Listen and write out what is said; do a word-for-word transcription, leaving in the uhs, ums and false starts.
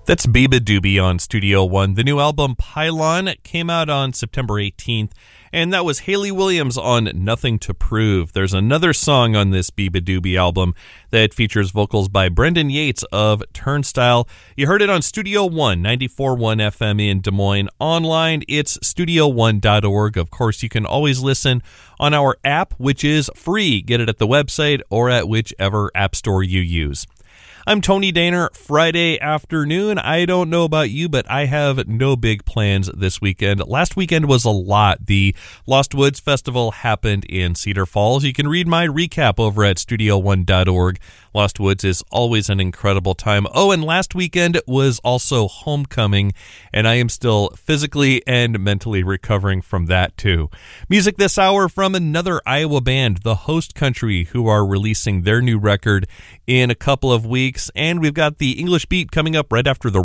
That's beabadoobee on Studio One. The new album Pylon came out on September eighteenth, and that was Hayley Williams on Nothing to Prove. There's another song on this beabadoobee album that features vocals by Brendan Yates of Turnstile. You heard it on Studio One, ninety-four point one F M in Des Moines. Online, it's studio one dot org. Of course, you can always listen on our app, which is free. Get it at the website or at whichever app store you use. I'm Tony Daner. Friday afternoon. I don't know about you, but I have no big plans this weekend. Last weekend was a lot. The Lost Woods Festival happened in Cedar Falls. You can read my recap over at studio one dot org. Lost Woods is always an incredible time. Oh, and last weekend was also homecoming, and I am still physically and mentally recovering from that too. Music this hour from another Iowa band, The Host Country, who are releasing their new record in a couple of weeks. And we've got the English Beat coming up right after the